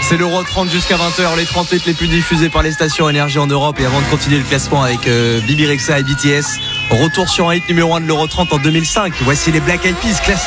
C'est l'Euro 30 jusqu'à 20h, les 30 hits les plus diffusés par les stations énergie en Europe. Et avant de continuer le classement avec Bibi Rexha et BTS, retour sur un hit numéro 1 de l'Euro 30 en 2005. Voici les Black Eyed Peas, classique.